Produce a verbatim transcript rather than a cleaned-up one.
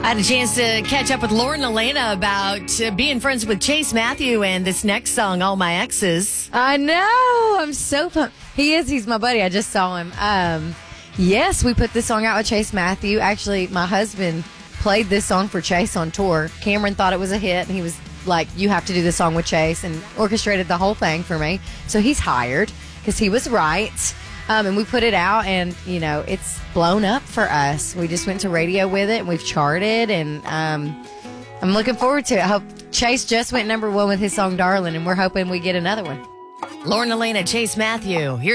I had a chance to catch up with Lauren Elena about uh, being friends with Chase Matthew and this next song, All My Exes. I know. I'm so pumped. He is. He's my buddy. I just saw him. Um, yes, we put this song out with Chase Matthew. Actually, my husband played this song for Chase on tour. Cameron thought it was a hit, and he was like, you have to do this song with Chase, and orchestrated the whole thing for me. So he's hired because he was right. Um, and we put it out, and, you know, it's blown up for us. We just went to radio with it, and we've charted, and um, I'm looking forward to it. I hope Chase just went number one with his song, Darling, and we're hoping we get another one. Lauren Elena, Chase Matthew. Here's